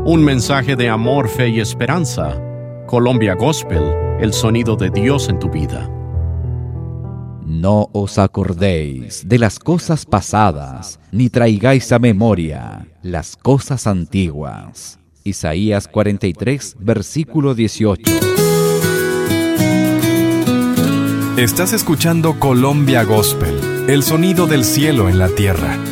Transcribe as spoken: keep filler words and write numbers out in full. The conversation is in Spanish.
Un mensaje de amor, fe y esperanza. Colombia Gospel, el sonido de Dios en tu vida. No os acordéis de las cosas pasadas, ni traigáis a memoria las cosas antiguas. Isaías cuarenta y tres, versículo dieciocho. Estás escuchando Colombia Gospel, el sonido del cielo en la tierra.